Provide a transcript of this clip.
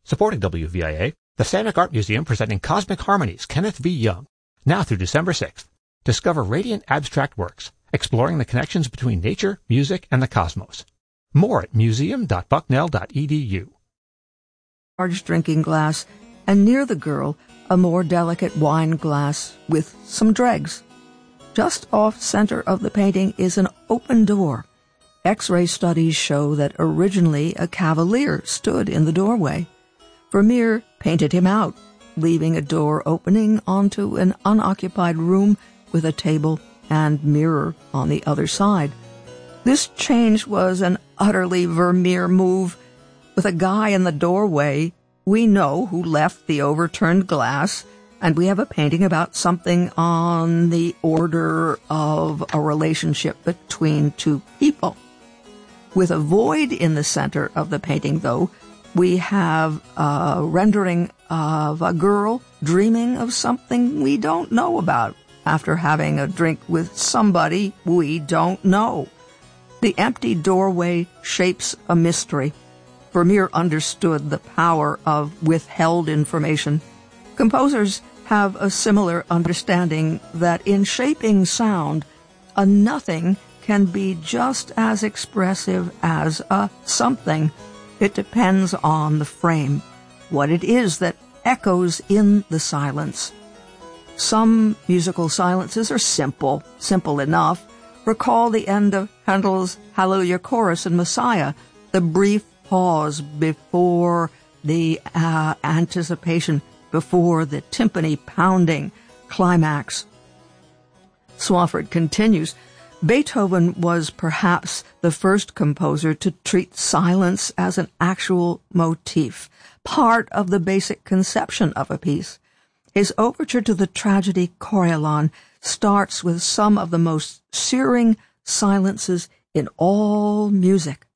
Supporting WVIA, the Samick Art Museum presenting Cosmic Harmonies, Kenneth V. Young, now through December 6th. Discover radiant abstract works, exploring the connections between nature, music, and the cosmos. More at museum.bucknell.edu. Large drinking glass, and near the girl, a more delicate wine glass with some dregs. Just off center of the painting is an open door. X-ray studies show that originally a cavalier stood in the doorway. Vermeer painted him out, leaving a door opening onto an unoccupied room with a table and mirror on the other side. This change was an utterly Vermeer move. With a guy in the doorway, we know who left the overturned glass, and we have a painting about something on the order of a relationship between two people. With a void in the center of the painting, though, we have a rendering of a girl dreaming of something we don't know about after having a drink with somebody we don't know. The empty doorway shapes a mystery. Vermeer understood the power of withheld information. Composers have a similar understanding that in shaping sound, a nothing can be just as expressive as a something. It depends on the frame, what it is that echoes in the silence. Some musical silences are simple enough. Recall the end of Handel's Hallelujah Chorus in Messiah, the brief pause before the anticipation, before the timpani pounding climax. Swafford continues, Beethoven was perhaps the first composer to treat silence as an actual motif, part of the basic conception of a piece. His overture to the tragedy Coriolan starts with some of the most searing silences in all music.